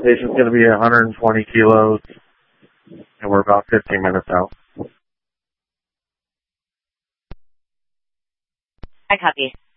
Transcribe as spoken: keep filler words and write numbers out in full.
station's going to be one hundred twenty kilos, and we're about fifteen minutes out. I copy.